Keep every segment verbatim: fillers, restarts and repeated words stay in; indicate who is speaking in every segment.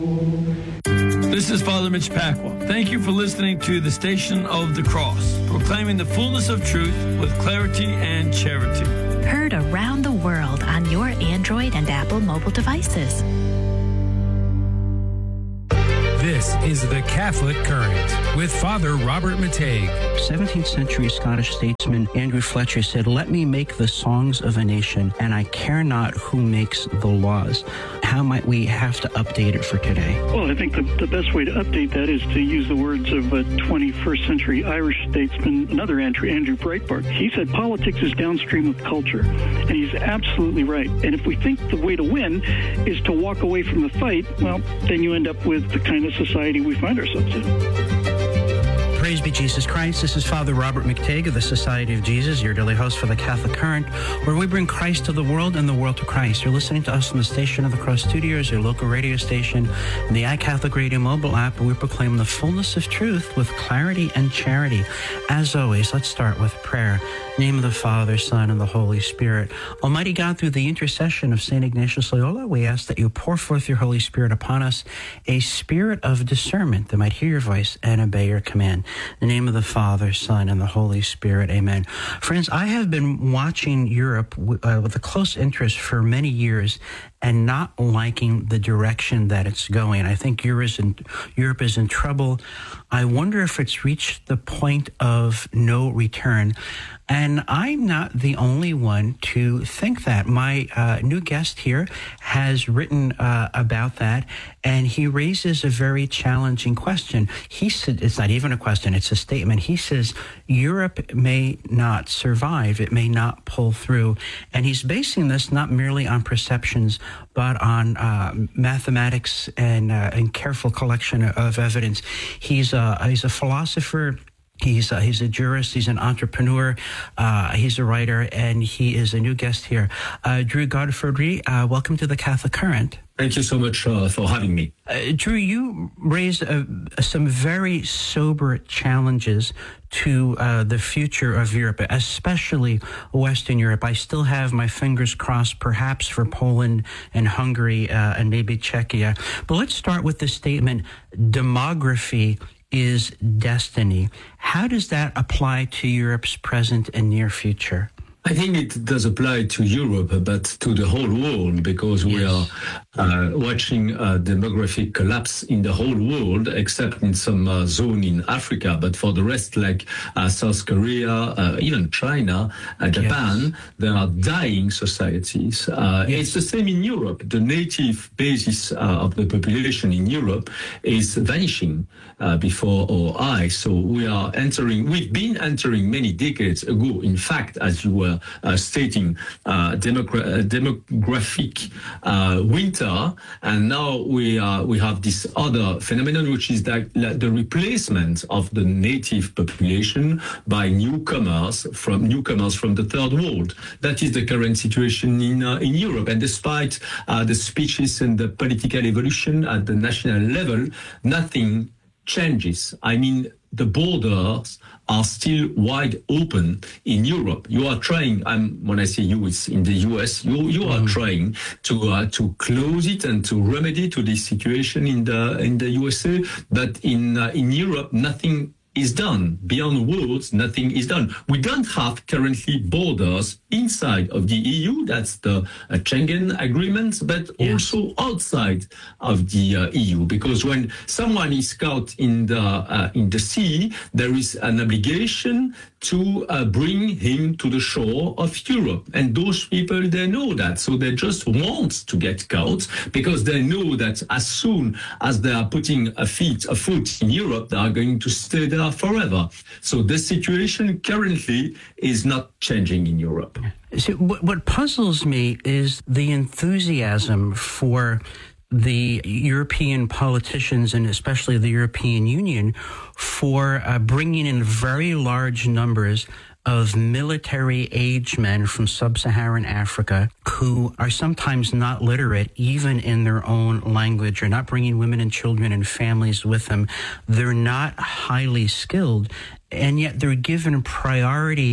Speaker 1: This is Father Mitch Pacwa. Thank you for listening to the Station of the Cross, proclaiming the fullness of truth with clarity and charity.
Speaker 2: Heard around the world on your Android and Apple mobile devices.
Speaker 3: This is the Catholic Current with Father Robert Mateigue.
Speaker 4: seventeenth century Scottish statesman Andrew Fletcher said, "Let me make the songs of a nation, and I care not who makes the laws." How might we have to update it for today?
Speaker 5: Well, I think the, the best way to update that is to use the words of a twenty-first century Irish statesman, another Andrew, Andrew Breitbart. He said politics is downstream of culture, and he's absolutely right. And if we think the way to win is to walk away from the fight, well, then you end up with the kind of society we find ourselves in.
Speaker 4: Praise be Jesus Christ. This is Father Robert Mateigue of the Society of Jesus, your daily host for the Catholic Current, where we bring Christ to the world and the world to Christ. You're listening to us on the Station of the Cross Studios, your local radio station, and the iCatholic Radio mobile app, where we proclaim the fullness of truth with clarity and charity. As always, let's start with prayer. In the name of the Father, Son, and the Holy Spirit. Almighty God, through the intercession of Saint Ignatius Loyola, we ask that you pour forth your Holy Spirit upon us, a spirit of discernment that might hear your voice and obey your command. In the name of the Father, Son, and the Holy Spirit. Amen. Friends, I have been watching Europe uh, with a close interest for many years and not liking the direction that it's going. I think Europe is in, Europe is in trouble. I wonder if it's reached the point of no return. And I'm not the only one to think that. My uh, new guest here has written uh, about that, and he raises a very challenging question. He said, it's not even a question, it's a statement. He says, Europe may not survive, it may not pull through. And he's basing this not merely on perceptions, but on uh, mathematics and, uh, and careful collection of evidence. He's a, he's a philosopher. He's, uh, he's a jurist, he's an entrepreneur, uh, he's a writer, and he is a new guest here. Uh, Drew Godfrey, uh, welcome to the Catholic Current.
Speaker 6: Thank you so much uh, for having me.
Speaker 4: Uh, Drew, you raise uh, some very sober challenges to uh, the future of Europe, especially Western Europe. I still have my fingers crossed, perhaps for Poland and Hungary uh, and maybe Czechia. But let's start with the statement, demography is destiny. How does that apply to Europe's present and near future?
Speaker 6: I think it does apply to Europe, but to the whole world, because yes. we are uh, watching a demographic collapse in the whole world, except in some uh, zone in Africa. But for the rest, like uh, South Korea, uh, even China, uh, Japan, yes. there are dying societies. Uh, yes. It's the same in Europe. The native basis uh, of the population in Europe is vanishing uh, before our eyes. So we are entering, we've been entering many decades ago, in fact, as you were Uh, stating uh, demogra- uh, demographic uh, winter, and now we uh, we have this other phenomenon, which is that like, the replacement of the native population by newcomers from newcomers from the third world. That is the current situation in uh, in Europe, and despite uh, the speeches and the political evolution at the national level, nothing changes. I mean, the borders are still wide open in Europe. You are trying, um, when I say you, it's in the U S, you you are mm. trying to uh, to close it and to remedy to this situation in the in the U S A, but in uh, in Europe, nothing is done. Beyond words, nothing is done. We don't have currently borders inside of the E U, that's the uh, Schengen agreement, but yes. also outside of the uh, E U, because when someone is caught in the uh, in the sea, there is an obligation to uh, bring him to the shore of Europe. And those people, they know that. So they just want to get caught because they know that as soon as they are putting a feet, a foot in Europe, they are going to stay there forever. So the situation currently is not changing in Europe.
Speaker 4: See, what, what puzzles me is the enthusiasm for the European politicians and especially the European Union for uh, bringing in very large numbers of military-age men from sub-Saharan Africa who are sometimes not literate even in their own language, or not bringing women and children and families with them. They're not highly skilled, and yet they're given priority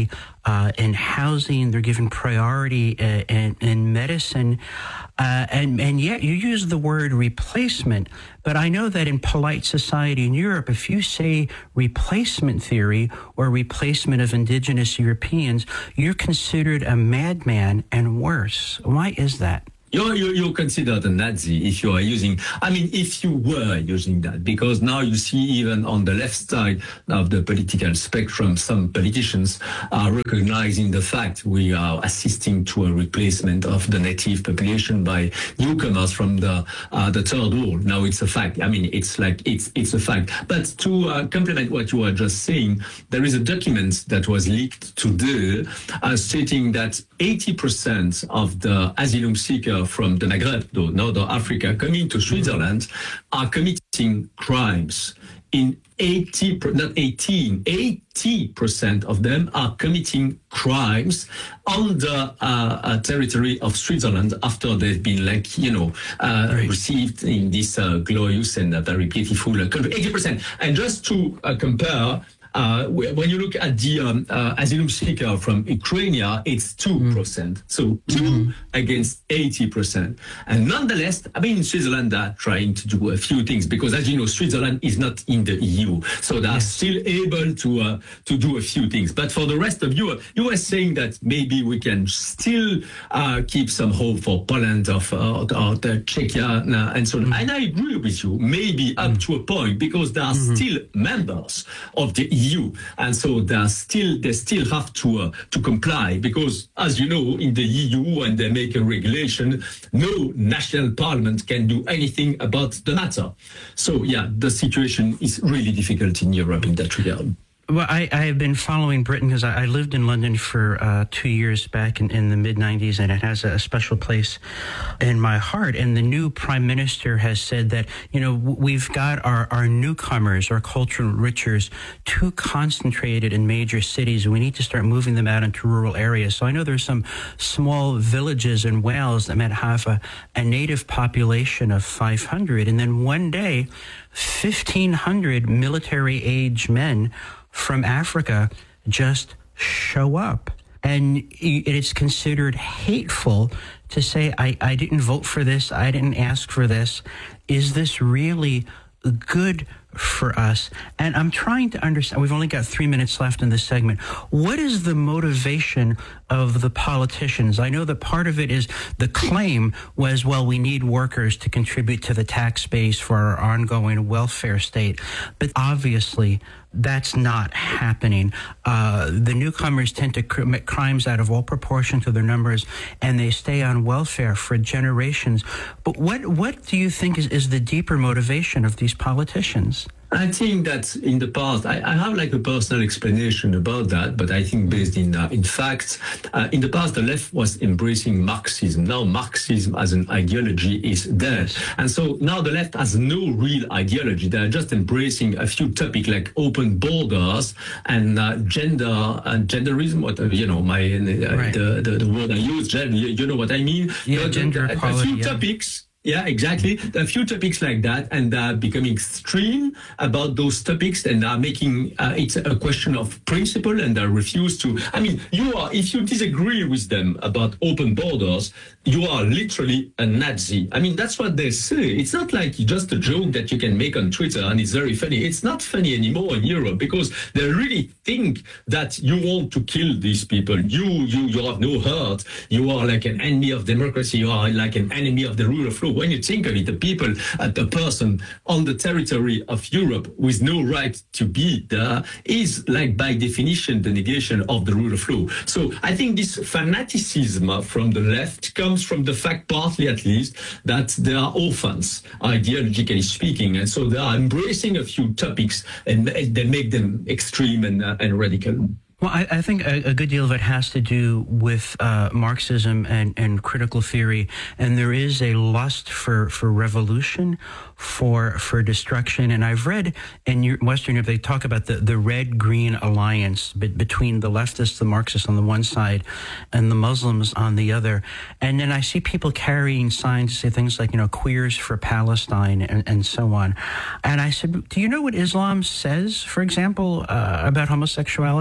Speaker 4: uh, in housing. They're given priority in, in, in medicine. Uh, and, and yet you use the word replacement. But I know that in polite society in Europe, if you say replacement theory or replacement of indigenous Europeans, you're considered a madman and worse. Why is that?
Speaker 6: You're, you're, you're considered a Nazi if you are using, I mean, if you were using that, because now you see even on the left side of the political spectrum, some politicians are recognizing the fact we are assisting to a replacement of the native population by newcomers from the uh, the third world. Now it's a fact. I mean, it's like, it's it's a fact. But to uh, complement what you were just saying, there is a document that was leaked today uh, stating that eighty percent of the asylum seekers from the Maghreb, though, Northern Africa, coming to Switzerland are committing crimes. In eighty, not eighteen, eighty percent of them are committing crimes on the uh, uh, territory of Switzerland after they've been, like, you know, uh, right. received in this uh, glorious and uh, very beautiful uh, country. eighty percent. And just to uh, compare, Uh, when you look at the um, uh, asylum seeker from Ukraine, it's two percent. Mm. So two mm. against eighty percent. And nonetheless, I mean, Switzerland are trying to do a few things because, as you know, Switzerland is not in the E U. So they are yes. still able to uh, to do a few things. But for the rest of Europe, you were saying that maybe we can still uh, keep some hope for Poland or, or, or the Czechia and so on. Mm. And I agree with you, maybe up mm. to a point, because they are mm-hmm. still members of the E U. And so they are still they still have to uh, to comply, because, as you know, in the E U, when they make a regulation, no national parliament can do anything about the matter. So yeah, the situation is really difficult in Europe in that regard.
Speaker 4: Well, I, I have been following Britain because I, I lived in London for uh, two years back in, in the mid nineties, and it has a special place in my heart. And the new prime minister has said that, you know, we've got our, our newcomers, our cultural enrichers, too concentrated in major cities, and we need to start moving them out into rural areas. So I know there's some small villages in Wales that might have a, a native population of five hundred, and then one day, fifteen hundred military-age men from Africa just show up. And it is considered hateful to say, I, I didn't vote for this, I didn't ask for this. Is this really good for us? And I'm trying to understand, we've only got three minutes left in this segment. What is the motivation of the politicians? I know that part of it is the claim was, well, we need workers to contribute to the tax base for our ongoing welfare state. But obviously, that's not happening. Uh, the newcomers tend to commit crimes out of all proportion to their numbers, and they stay on welfare for generations. But what, what do you think is, is the deeper motivation of these politicians?
Speaker 6: I think that in the past, I, I have like a personal explanation about that, but I think based in uh, in fact, uh, in the past, the left was embracing Marxism. Now Marxism as an ideology is dead. And so now the left has no real ideology. They're just embracing a few topics like open borders and uh, gender and genderism, what, you know, my uh, right. the, the, the word I use, gender, you, you know what I mean?
Speaker 4: Yeah,
Speaker 6: the,
Speaker 4: gender
Speaker 6: the,
Speaker 4: equality.
Speaker 6: A few
Speaker 4: yeah.
Speaker 6: topics. Yeah, exactly. A few topics like that, and they're becoming extreme about those topics, and are making uh, it a question of principle, and they refuse to. I mean, you are, if you disagree with them about open borders, you are literally a Nazi. I mean, that's what they say. It's not like just a joke that you can make on Twitter, and it's very funny. It's not funny anymore in Europe, because they really think that you want to kill these people. You, you, you have no heart. You are like an enemy of democracy. You are like an enemy of the rule of law. When you think of it, the people, uh, the person on the territory of Europe with no right to be there is, like, by definition, the negation of the rule of law. So I think this fanaticism from the left comes from the fact, partly at least, that they are orphans, ideologically speaking. And so they are embracing a few topics, and they make them extreme and, uh, and radical.
Speaker 4: Well, I, I think a, a good deal of it has to do with uh, Marxism and, and critical theory, and there is a lust for, for revolution, for for destruction. And I've read in Western Europe, they talk about the, the red-green alliance be, between the leftists, the Marxists on the one side, and the Muslims on the other. And then I see people carrying signs that say things like, you know, queers for Palestine and, and so on. And I said, do you know what Islam says, for example, uh, about homosexuality, what Islam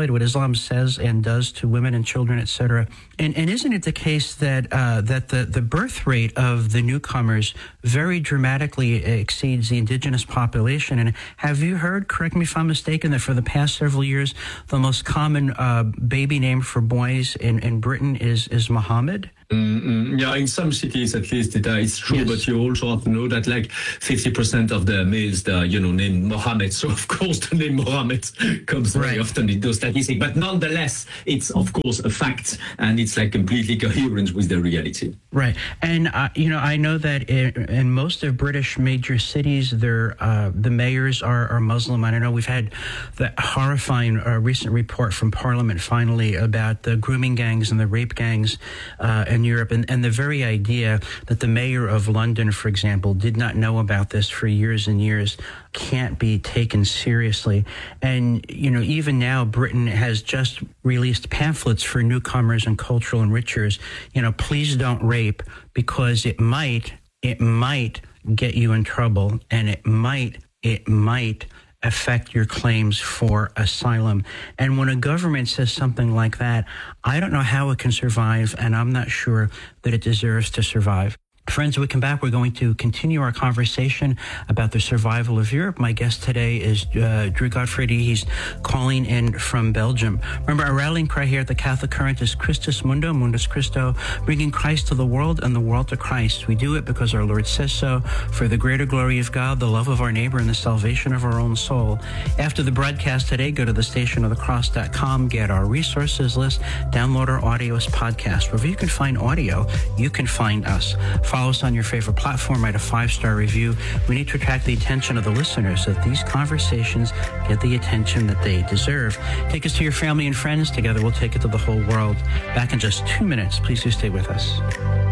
Speaker 4: Islam says and does to women and children, et cetera. And, and isn't it the case that uh, that the, the birth rate of the newcomers very dramatically exceeds the indigenous population? And have you heard, correct me if I'm mistaken, that for the past several years, the most common uh, baby name for boys in, in Britain is, is Muhammad?
Speaker 6: Mm-hmm. Yeah, in some cities at least it, uh, it's true,
Speaker 4: Yes.
Speaker 6: but you also have to know that like fifty percent of the males, they are, you know, named Mohammed. So of course the name Mohammed comes very
Speaker 4: Right.
Speaker 6: often in those statistics. But nonetheless, it's of course a fact, and it's like completely coherent with the reality.
Speaker 4: Right. And, uh, you know, I know that in, in most of British major cities, they're, uh, the mayors are, are Muslim. And I know we've had the horrifying uh, recent report from Parliament finally about the grooming gangs and the rape gangs uh, in Europe. And, and the very idea that the mayor of London, for example, did not know about this for years and years can't be taken seriously. And, you know, even now, Britain has just released pamphlets for newcomers and cultural enrichers. You know, please don't rape, because it might, it might get you in trouble, and it might, it might affect your claims for asylum. And when a government says something like that, I don't know how it can survive, and I'm not sure that it deserves to survive. Friends, when we come back, we're going to continue our conversation about the survival of Europe. My guest today is uh, Drew Gottfried. He's calling in from Belgium. Remember, our rallying cry here at the Catholic Current is Christus Mundo, Mundus Christo, bringing Christ to the world and the world to Christ. We do it because our Lord says so, for the greater glory of God, the love of our neighbor, and the salvation of our own soul. After the broadcast today, go to the station of the cross dot com, get our resources list, download our audio as podcast. Wherever you can find audio, you can find us. Follow us on your favorite platform, write a five-star review. We need to attract the attention of the listeners so that these conversations get the attention that they deserve. Take us to your family and friends. Together we'll take it to the whole world. Back in just two minutes. Please do stay with us.